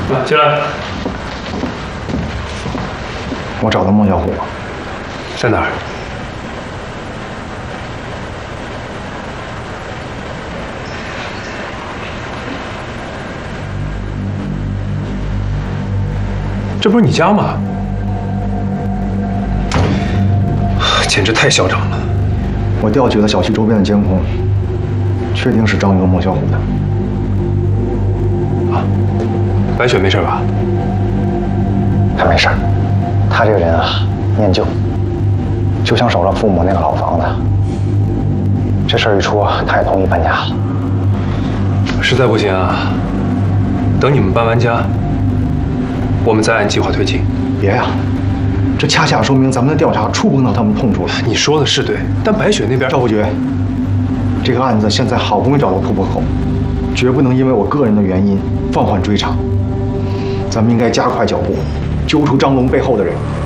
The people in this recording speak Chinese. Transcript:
进来。 我找到孟小虎了， 在哪儿？这不是你家吗？简直太嚣张了！ 我调取了小区周边的监控，确定是张宇和孟小虎的。 啊，白雪没事吧？ 他没事，他这个人啊，念旧，就像手上父母那个老房子。这事儿一出，他也同意搬家了。 实在不行啊，等你们搬完家，我们再按计划推进。 别呀，这恰恰说明咱们的调查触碰到他们痛处了。 你说的是对，但白雪那边…… 赵伯爵，这个案子现在好不容易找到突破口，绝不能因为我个人的原因放缓追查。咱们应该加快脚步，揪出张龙背后的人。